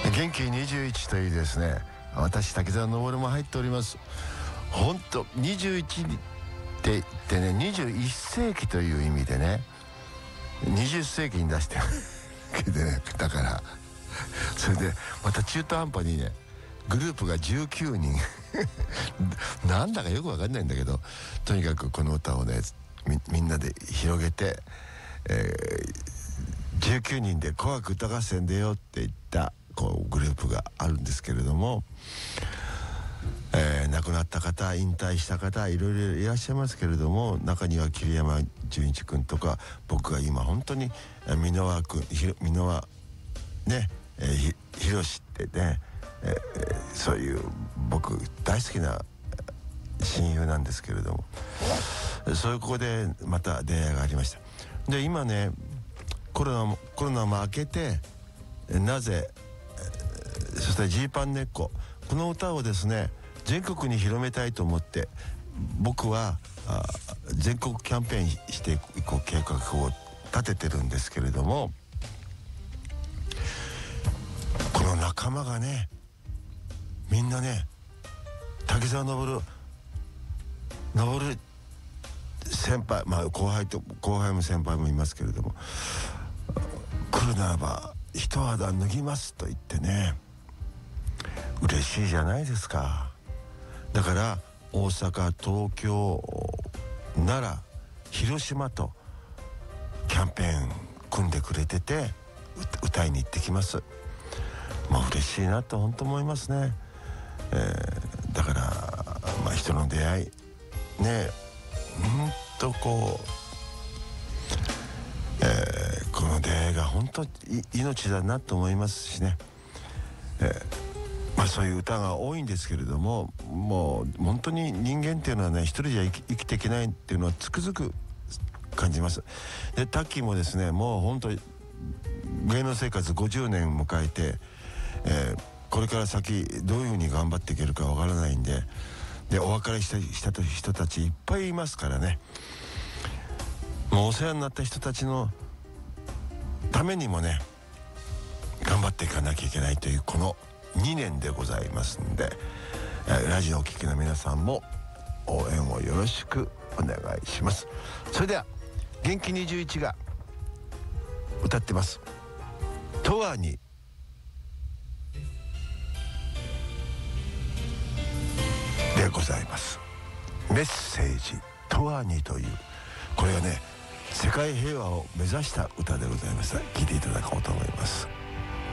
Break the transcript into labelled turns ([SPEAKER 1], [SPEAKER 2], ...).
[SPEAKER 1] 元気21というですね、私滝沢昇も入っております。本当21って言ってね、21世紀という意味でね、20世紀に出してるでね、だからそれでまた中途半端にね、グループが19人なんだかよく分かんないんだけど、とにかくこの歌をね、みんなで広げて、19人で紅白歌合戦出ようって言ったグループがあるんですけれども、亡くなった方、引退した方、いろいろいらっしゃいますけれども、中には桐山純一君とか、僕が今本当に箕輪君、箕輪ね、ひろしってね、そういう僕大好きな親友なんですけれども、そういうここでまた出会いがありました。で今ね、コロナも明けて、なぜ、そしてジーパン猫、この歌をですね全国に広めたいと思って、僕は全国キャンペーンしていこう計画を立ててるんですけれども、この仲間がね、みんなね、滝沢昇先輩、後輩も先輩もいますけれども、来るならば一肌脱ぎますと言ってね、嬉しいじゃないですか。だから大阪、東京、奈良、広島とキャンペーン組んでくれてて、歌いに行ってきます。嬉しいなと本当思いますね。だから人の出会いね、ほんとこの出会いが本当命だなと思いますしね。そういう歌が多いんですけれども、もう本当に人間っていうのはね、一人じゃ生きていけないっていうのはつくづく感じます。でタッキーもですね、もう本当に芸能生活50年迎えて、これから先どういうふうに頑張っていけるかわからないんで、お別れした人たちいっぱいいますからね、もうお世話になった人たちのためにもね、頑張っていかなきゃいけないというこの2年でございますんで、ラジオをお聞きの皆さんも応援をよろしくお願いします。それでは元気21が歌ってます、永遠にでございます。メッセージ永遠にという、これはね、世界平和を目指した歌でございます。聴いていただこうと思います。